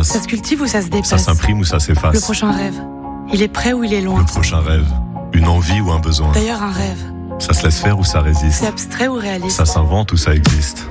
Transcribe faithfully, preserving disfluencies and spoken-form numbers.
s'efface? Ça se cultive ou ça se dépasse? Ça s'imprime ou ça s'efface? Le prochain rêve, il est près ou il est loin? Le prochain rêve, une envie ou un besoin? D'ailleurs, un rêve, Ça se laisse faire ou ça résiste? c'est abstrait ou réaliste? Ça s'invente ou ça existe?